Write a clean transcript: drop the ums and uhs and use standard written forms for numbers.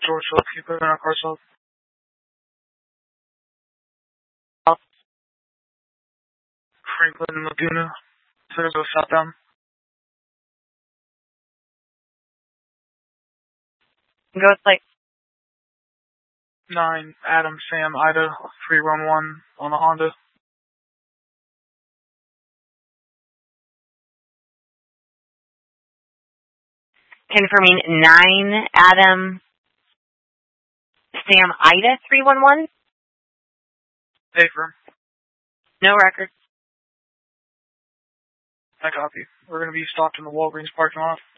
George Hill. Keep it in our car south. Franklin and Laguna. So go southbound. Go with like 9 Adam Sam Ida 311 on the Honda. confirming 9 Adam Sam Ida 311. Paper. No record. I copy. We're going to be stopped in the Walgreens parking lot.